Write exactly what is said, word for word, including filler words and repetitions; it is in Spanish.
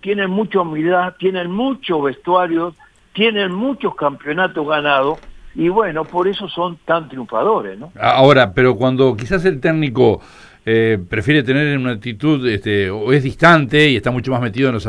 tienen mucha humildad, tienen muchos vestuarios, tienen muchos campeonatos ganados, y bueno, por eso son tan triunfadores, ¿no? Ahora, pero cuando quizás el técnico eh, prefiere tener una actitud, este, o es distante y está mucho más metido en los